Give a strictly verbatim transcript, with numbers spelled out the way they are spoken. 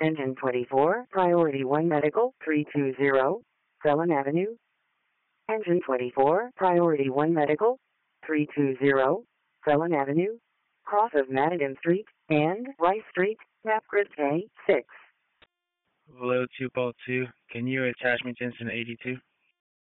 Engine twenty-four, Priority one Medical, three two zero, Felon Avenue. Engine twenty-four, Priority one Medical, three two zero, Felon Avenue, cross of Madigan Street and Rice Street, map grid A six. Below two Ball two, can you attach me Jensen eighty-two?